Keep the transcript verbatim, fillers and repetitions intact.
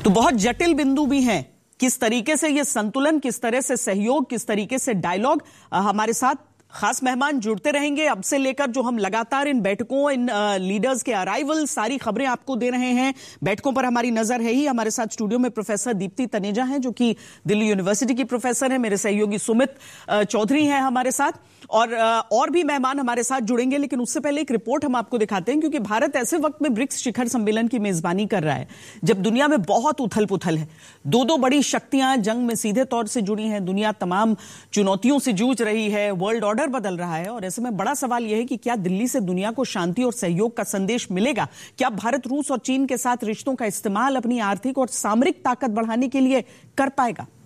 तो बहुत जटिल बिंदु भी हैं। किस तरीके से ये संतुलन, किस तरह से सहयोग, किस तरीके से डायलॉग, हमारे साथ खास मेहमान जुड़ते रहेंगे अब से लेकर, जो हम लगातार इन बैठकों, इन लीडर्स के अराइवल, सारी खबरें आपको दे रहे हैं। बैठकों पर हमारी नजर है ही। हमारे साथ स्टूडियो में प्रोफेसर दीप्ति तनेजा हैं, जो कि दिल्ली यूनिवर्सिटी की प्रोफेसर हैं। मेरे सहयोगी सुमित चौधरी हैं हमारे साथ, और और भी मेहमान हमारे साथ जुड़ेंगे। लेकिन उससे पहले एक रिपोर्ट हम आपको दिखाते हैं, क्योंकि भारत ऐसे वक्त में ब्रिक्स शिखर सम्मेलन की मेजबानी कर रहा है जब दुनिया में बहुत उथल पुथल है। दो दो बड़ी शक्तियां जंग में सीधे तौर से जुड़ी हैं। दुनिया तमाम चुनौतियों से जूझ रही है, वर्ल्ड ऑर्डर बदल रहा है। और ऐसे में बड़ा सवाल यह है कि क्या दिल्ली से दुनिया को शांति और सहयोग का संदेश मिलेगा? क्या भारत रूस और चीन के साथ रिश्तों का इस्तेमाल अपनी आर्थिक और सामरिक ताकत बढ़ाने के लिए कर पाएगा?